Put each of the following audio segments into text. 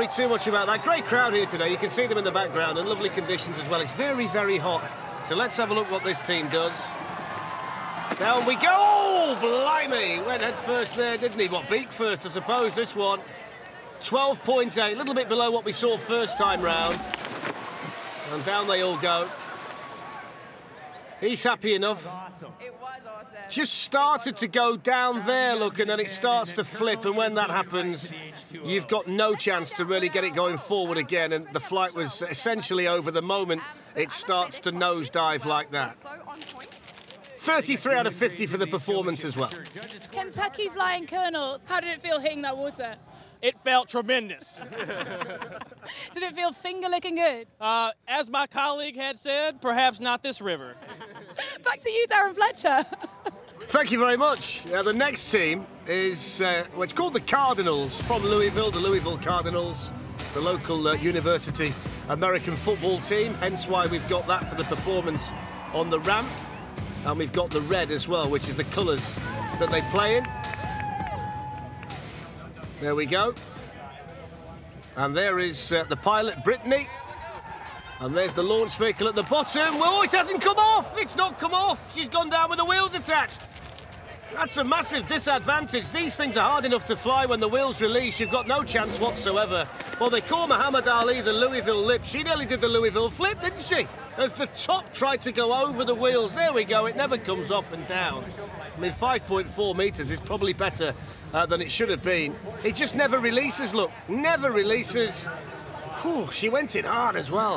worry too much about that. Great crowd here today. You can see them in the background and lovely conditions as well. It's very, very hot. So let's have a look what this team does. Down we go. Oh, blimey. Went head first there, didn't he? What, beak first, I suppose, this one. 12.8, a little bit below what we saw first time round. And down they all go. He's happy enough. It was awesome. Just started to go down there, look, and then it starts to flip, and when that happens, you've got no chance to really get it going forward again, and the flight was essentially over the moment it starts to nosedive like that. 33 out of 50 for the performance as well. Kentucky Flying Colonel, how did it feel hitting that water? It felt tremendous. Did it feel finger-licking good? As my colleague had said, perhaps not this river. Back to you, Darren Fletcher. Thank you very much. The next team is, well, it's called the Cardinals, from Louisville, the Louisville Cardinals. It's a local university American football team, hence why we've got that for the performance on the ramp. And we've got the red as well, which is the colours that they play in. There we go. And there is the pilot, Brittany. And there's the launch vehicle at the bottom. Oh, it hasn't come off. It's not come off. She's gone down with the wheels attached. That's a massive disadvantage. These things are hard enough to fly when the wheels release. You've got no chance whatsoever. Well, they call Muhammad Ali the Louisville Lip. She nearly did the Louisville flip, didn't she? As the top tried to go over the wheels. There we go. It never comes off and down. I mean, 5.4 metres is probably better than it should have been. It just never releases, look. Never releases. Whew, she went in hard as well.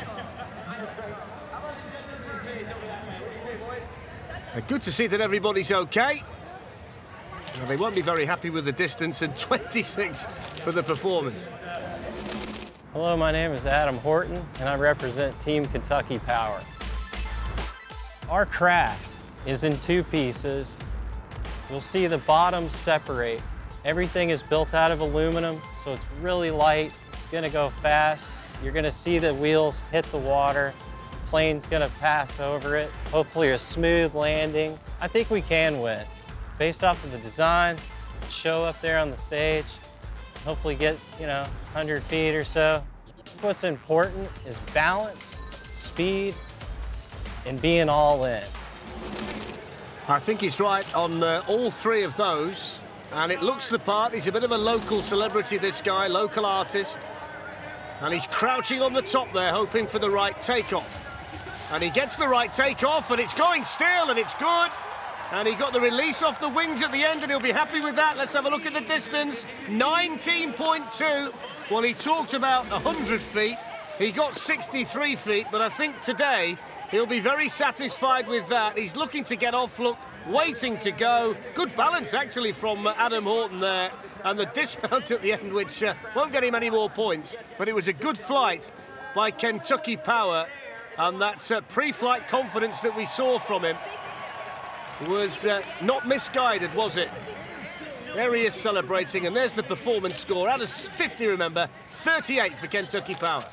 Good to see that everybody's okay. Well, they won't be very happy with the distance, and 26 for the performance. Hello, my name is Adam Horton, and I represent Team Kentucky Power. Our craft is in two pieces. You'll see the bottoms separate. Everything is built out of aluminum, so it's really light. It's gonna go fast. You're gonna see the wheels hit the water. Plane's gonna pass over it. Hopefully a smooth landing. I think we can win. Based off of the design, show up there on the stage, hopefully get, 100 feet or so. What's important is balance, speed, and being all in. I think he's right on all three of those, and it looks the part. He's a bit of a local celebrity, this guy, local artist, and he's crouching on the top there, hoping for the right takeoff. And he gets the right takeoff, and it's going still, and it's good. And he got the release off the wings at the end, and he'll be happy with that. Let's have a look at the distance. 19.2. Well, he talked about 100 feet. He got 63 feet, but I think today he'll be very satisfied with that. He's looking to get off, look, waiting to go. Good balance, actually, from Adam Horton there. And the dismount at the end, which won't get him any more points. But it was a good flight by Kentucky Power. And that pre-flight confidence that we saw from him was not misguided, was it? There he is celebrating, and there's the performance score. Out of 50, remember, 38 for Kentucky Power.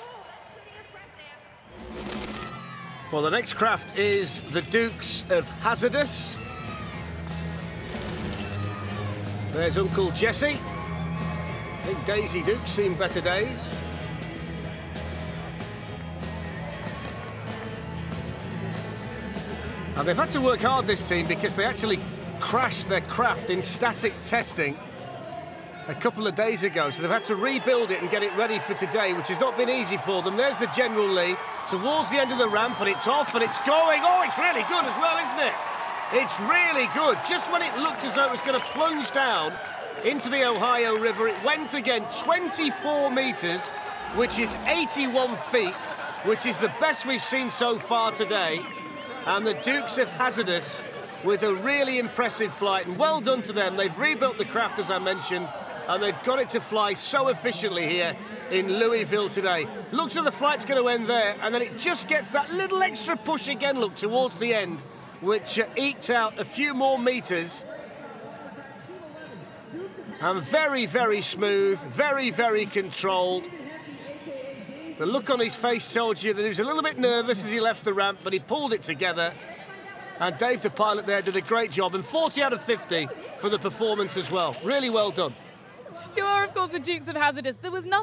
Well, the next craft is the Dukes of Hazardous. There's Uncle Jesse. I think Daisy Duke's seen better days. And they've had to work hard, this team, because they actually crashed their craft in static testing a couple of days ago. So they've had to rebuild it and get it ready for today, which has not been easy for them. There's the General Lee towards the end of the ramp, and it's off and it's going. Oh, it's really good as well, isn't it? It's really good. Just when it looked as though it was going to plunge down into the Ohio River, it went again. 24 metres, which is 81 feet, which is the best we've seen so far today. And the Dukes of Hazardous with a really impressive flight, and well done to them. They've rebuilt the craft, as I mentioned, and they've got it to fly so efficiently here in Louisville today. Looks like the flight's going to end there, and then it just gets that little extra push again, look, towards the end, which eked out a few more metres. And very, very smooth, very, very controlled. The look on his face told you that he was a little bit nervous as he left the ramp, but he pulled it together. And Dave, the pilot there, did a great job. And 40 out of 50 for the performance as well. Really well done. You are, of course, the Dukes of Hazardous. There was nothing